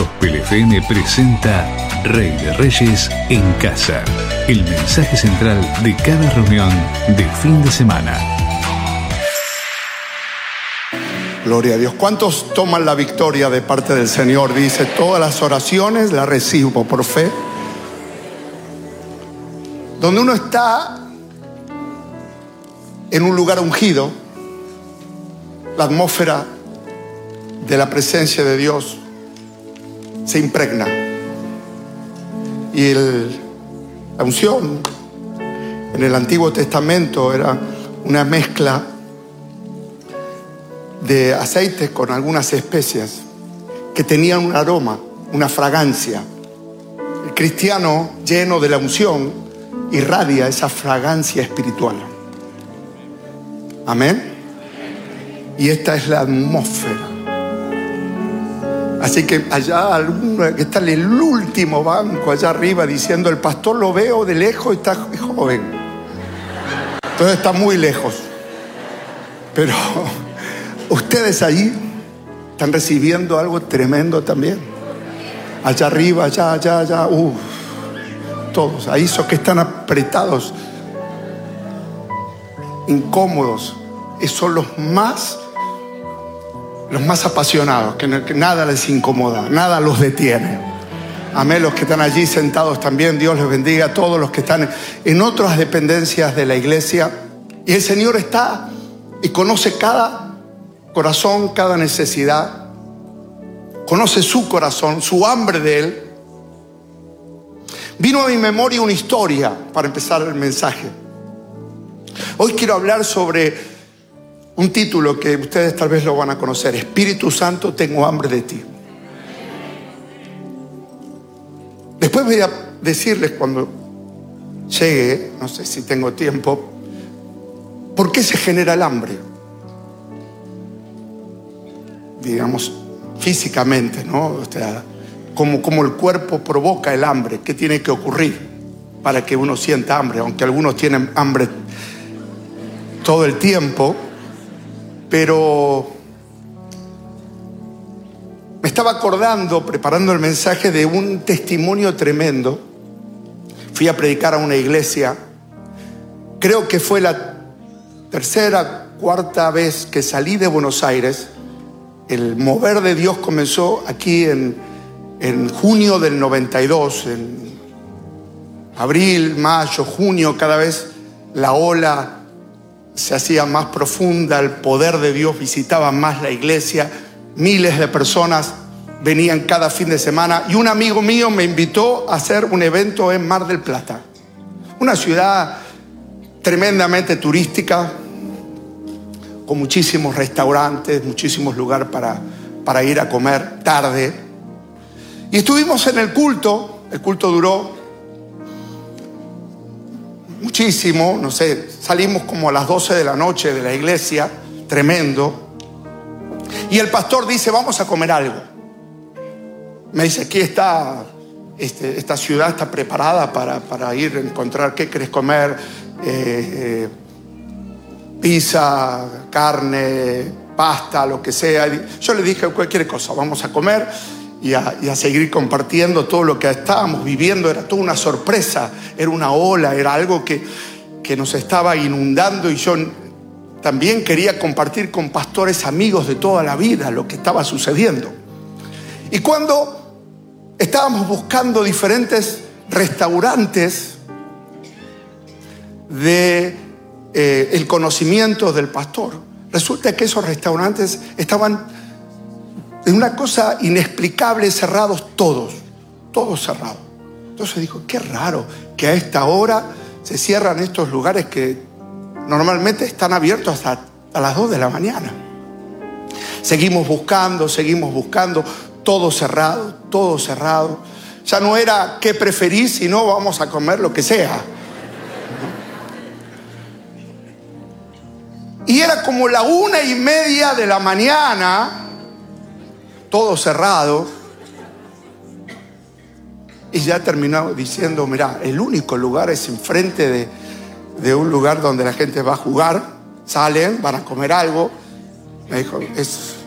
Gospel FM presenta Rey de Reyes en Casa. El mensaje central de cada reunión de fin de semana. Gloria a Dios. ¿Cuántos toman la victoria de parte del Señor? Dice, todas las oraciones las recibo por fe. Donde uno está en un lugar ungido, la atmósfera de la presencia de Dios se impregna. Y la unción en el Antiguo Testamento era una mezcla de aceites con algunas especias que tenían un aroma, una fragancia. El cristiano lleno de la unción irradia esa fragancia espiritual. Amén. Y esta es la atmósfera. Así que allá alguno que está en el último banco allá arriba diciendo, el pastor lo veo de lejos, está joven. Entonces está muy lejos. Pero ustedes ahí están recibiendo algo tremendo también. Allá arriba, allá. Todos, ahí esos que están apretados, incómodos, esos son los más apasionados, que nada les incomoda, nada los detiene. Amén. Los que están allí sentados también, Dios les bendiga a todos los que están en otras dependencias de la iglesia. Y el Señor está y conoce cada corazón, cada necesidad. Conoce su corazón, su hambre de Él. Vino a mi memoria una historia para empezar el mensaje. Hoy quiero hablar sobre un título que ustedes tal vez lo van a conocer. Espíritu Santo, tengo hambre de ti. Después voy a decirles cuando llegue, no sé si tengo tiempo, ¿por qué se genera el hambre? Digamos, físicamente, ¿no? O sea, como el cuerpo provoca el hambre, ¿qué tiene que ocurrir para que uno sienta hambre? Aunque algunos tienen hambre todo el tiempo, pero me estaba acordando, preparando el mensaje, de un testimonio tremendo. Fui a predicar a una iglesia, creo que fue la tercera, cuarta vez que salí de Buenos Aires. El mover de Dios comenzó aquí en junio del 92, en abril, mayo, junio, cada vez la ola se hacía más profunda, el poder de Dios visitaba más la iglesia, miles de personas venían cada fin de semana y un amigo mío me invitó a hacer un evento en Mar del Plata, una ciudad tremendamente turística, con muchísimos restaurantes, muchísimos lugares para ir a comer tarde. Y estuvimos en el culto duró muchísimo, no sé, salimos como a las 12 de la noche de la iglesia, tremendo. Y el pastor dice, vamos a comer algo. Me dice, aquí está, esta ciudad está preparada para ir a encontrar qué querés comer, pizza, carne, pasta, lo que sea. Yo le dije, cualquier cosa, vamos a comer y a seguir compartiendo todo lo que estábamos viviendo. Era toda una sorpresa, era una ola, era algo que nos estaba inundando, y yo también quería compartir con pastores amigos de toda la vida lo que estaba sucediendo. Y cuando estábamos buscando diferentes restaurantes de el conocimiento del pastor, resulta que esos restaurantes estaban en una cosa inexplicable, cerrados todos cerrados. Entonces dijo, qué raro que a esta hora se cierran estos lugares que normalmente están abiertos hasta a las 2 de la mañana. Seguimos buscando, todo cerrado. Ya no era qué preferís, sino vamos a comer lo que sea. Y era como la 1:30 de la mañana, todo cerrado. Y ya terminó diciendo, mirá, el único lugar es enfrente de un lugar donde la gente va a jugar. Salen, van a comer algo. Me dijo, es